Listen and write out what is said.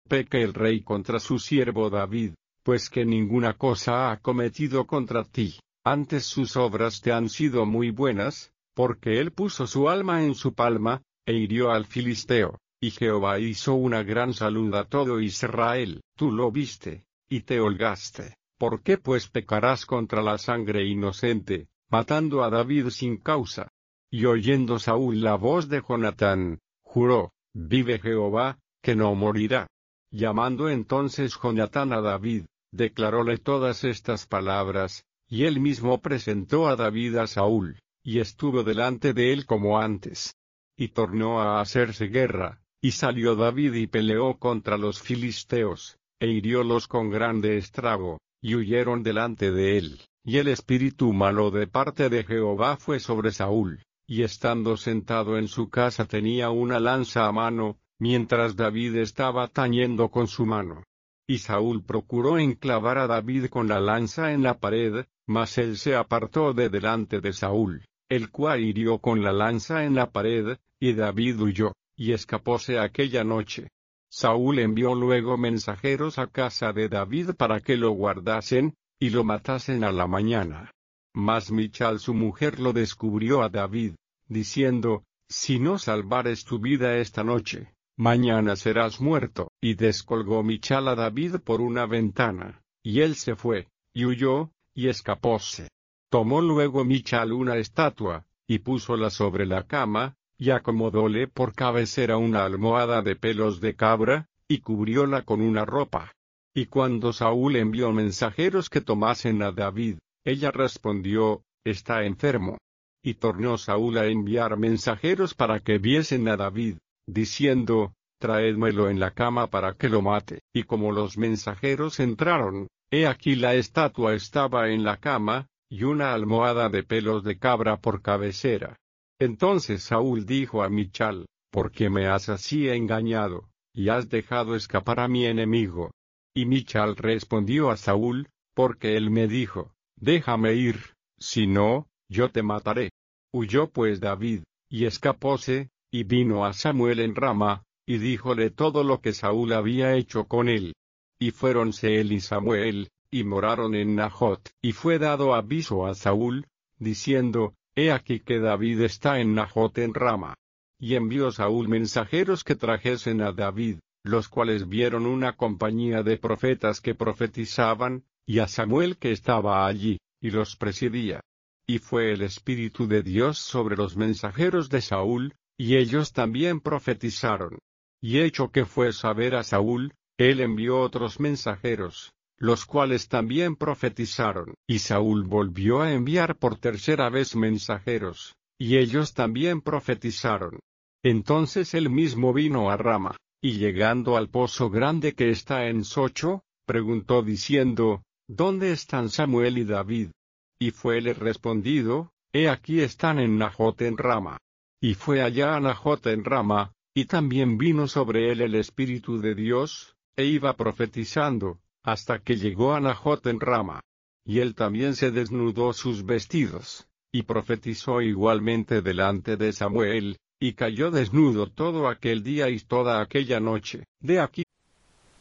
peque el rey contra su siervo David, pues que ninguna cosa ha cometido contra ti, antes sus obras te han sido muy buenas, porque él puso su alma en su palma, e hirió al filisteo, y Jehová hizo una gran salud a todo Israel. Tú lo viste, y te holgaste. ¿Por qué pues pecarás contra la sangre inocente, matando a David sin causa? Y oyendo Saúl la voz de Jonatán, juró, vive Jehová, que no morirá. Llamando entonces Jonatán a David, declaróle todas estas palabras, y él mismo presentó a David a Saúl, y estuvo delante de él como antes. Y tornó a hacerse guerra, y salió David y peleó contra los filisteos, e hiriólos con grande estrago, y huyeron delante de él, y el espíritu malo de parte de Jehová fue sobre Saúl, y estando sentado en su casa tenía una lanza a mano, mientras David estaba tañendo con su mano. Y Saúl procuró enclavar a David con la lanza en la pared, mas él se apartó de delante de Saúl, el cual hirió con la lanza en la pared, y David huyó, y escapóse aquella noche. Saúl envió luego mensajeros a casa de David para que lo guardasen, y lo matasen a la mañana. Mas Michal su mujer lo descubrió a David, diciendo, si no salvares tu vida esta noche, mañana serás muerto. Y descolgó Michal a David por una ventana, y él se fue, y huyó, y escapóse. Tomó luego Michal una estatua, y púsola sobre la cama, y acomodóle por cabecera una almohada de pelos de cabra, y cubrióla con una ropa. Y cuando Saúl envió mensajeros que tomasen a David, ella respondió, está enfermo. Y tornó Saúl a enviar mensajeros para que viesen a David, diciendo, traédmelo en la cama para que lo mate. Y como los mensajeros entraron, he aquí la estatua estaba en la cama, y una almohada de pelos de cabra por cabecera. Entonces Saúl dijo a Michal, ¿por qué me has así engañado, y has dejado escapar a mi enemigo? Y Michal respondió a Saúl, porque él me dijo, déjame ir, si no, yo te mataré. Huyó pues David, y escapóse, y vino a Samuel en Rama, y díjole todo lo que Saúl había hecho con él. Y fuéronse él y Samuel, y moraron en Najot. Y fue dado aviso a Saúl, diciendo, he aquí que David está en Najot en Rama. Y envió Saúl mensajeros que trajesen a David, los cuales vieron una compañía de profetas que profetizaban, y a Samuel que estaba allí, y los presidía. Y fue el Espíritu de Dios sobre los mensajeros de Saúl, y ellos también profetizaron. Y hecho que fue saber a Saúl, él envió otros mensajeros, los cuales también profetizaron. Y Saúl volvió a enviar por tercera vez mensajeros, y ellos también profetizaron. Entonces él mismo vino a Rama, y llegando al pozo grande que está en Socho, preguntó diciendo, ¿dónde están Samuel y David? Y fuele respondido, he aquí están en Najot en Rama. Y fue allá a Najot en Rama, y también vino sobre él el Espíritu de Dios, e iba profetizando, hasta que llegó a Najot en Rama. Y él también se desnudó sus vestidos, y profetizó igualmente delante de Samuel, y cayó desnudo todo aquel día y toda aquella noche. De aquí